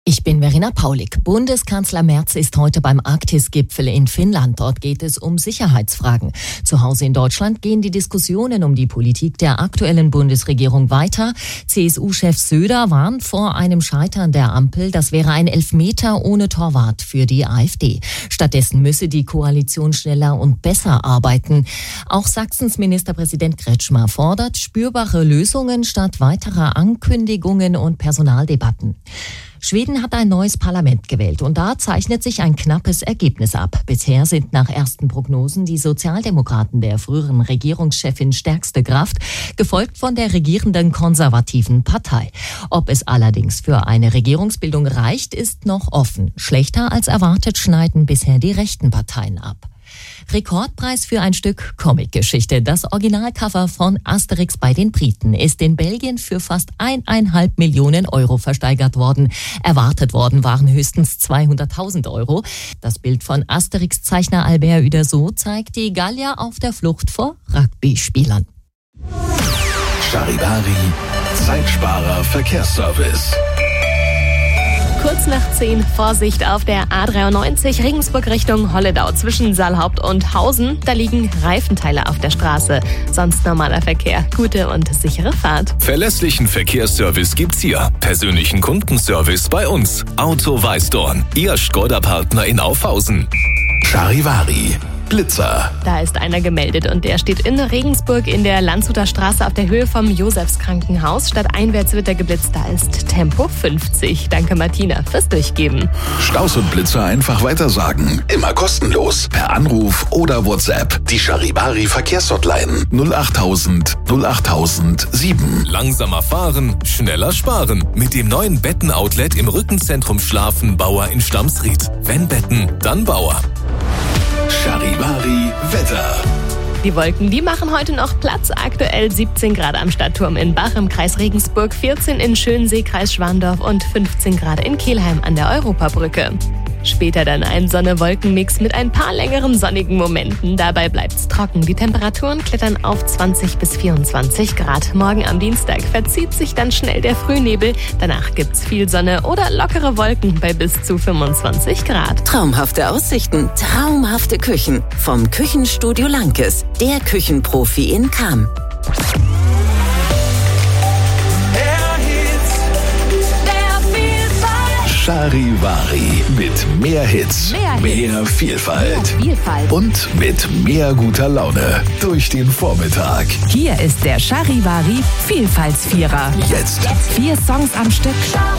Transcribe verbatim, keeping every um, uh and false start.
Ich bin Verena Paulik. Bundeskanzler Merz ist heute beim Arktis-Gipfel in Finnland. Dort geht es um Sicherheitsfragen. Zu Hause in Deutschland gehen die Diskussionen um die Politik der aktuellen Bundesregierung weiter. C S U-Chef Söder warnt vor einem Scheitern der Ampel. Das wäre ein Elfmeter ohne Torwart für die AfD. Stattdessen müsse die Koalition schneller und besser arbeiten. Auch Sachsens Ministerpräsident Kretschmer fordert spürbare Lösungen statt weiterer Ankündigungen und Personaldebatten. Schweden hat ein neues Parlament gewählt und da zeichnet sich ein knappes Ergebnis ab. Bisher sind nach ersten Prognosen die Sozialdemokraten der früheren Regierungschefin stärkste Kraft, gefolgt von der regierenden konservativen Partei. Ob es allerdings für eine Regierungsbildung reicht, ist noch offen. Schlechter als erwartet schneiden bisher die rechten Parteien ab. Rekordpreis für ein Stück Comicgeschichte. Das Originalcover von Asterix bei den Briten ist in Belgien für fast eineinhalb Millionen Euro versteigert worden. Erwartet worden waren höchstens zweihunderttausend Euro. Das Bild von Asterix-Zeichner Albert Uderzo zeigt die Gallier auf der Flucht vor Rugby-Spielern. Charivari, Zeitsparer Verkehrsservice. Kurz nach zehn, Vorsicht auf der A dreiundneunzig Regensburg Richtung Holledau zwischen Saalhaupt und Hausen. Da liegen Reifenteile auf der Straße. Sonst normaler Verkehr. Gute und sichere Fahrt. Verlässlichen Verkehrsservice gibt's hier. Persönlichen Kundenservice bei uns. Auto Weißdorn, Ihr Skoda-Partner in Aufhausen. Charivari, Blitzer. Da ist einer gemeldet und der steht in Regensburg in der Landshuter Straße auf der Höhe vom Josefskrankenhaus. Stadteinwärts wird er geblitzt, da ist Tempo fünfzig. Danke Martina fürs Durchgeben. Staus und Blitzer einfach weitersagen. Immer kostenlos. Per Anruf oder WhatsApp. Die Charivari Verkehrshotline null achttausend null achttausend sieben. Langsamer fahren, schneller sparen. Mit dem neuen Betten-Outlet im Rückenzentrum Schlafen Bauer in Stamsried. Wenn Betten, dann Bauer. Charivari Wetter. Die Wolken, die machen heute noch Platz. Aktuell siebzehn Grad am Stadtturm in Bach im Kreis Regensburg, vierzehn in Schönensee, Kreis Schwandorf und fünfzehn Grad in Kelheim an der Europabrücke. Später dann ein Sonne-Wolken-Mix mit ein paar längeren sonnigen Momenten. Dabei bleibt's trocken. Die Temperaturen klettern auf zwanzig bis vierundzwanzig Grad. Morgen am Dienstag verzieht sich dann schnell der Frühnebel. Danach gibt's viel Sonne oder lockere Wolken bei bis zu fünfundzwanzig Grad. Traumhafte Aussichten, traumhafte Küchen. Vom Küchenstudio Lankes, der Küchenprofi in Cham. Charivari mit mehr Hits, mehr, mehr, Hits. Vielfalt. mehr Vielfalt Und mit mehr guter Laune durch den Vormittag. Hier ist der Charivari Vielfaltsvierer. Jetzt. Vier Songs am Stück.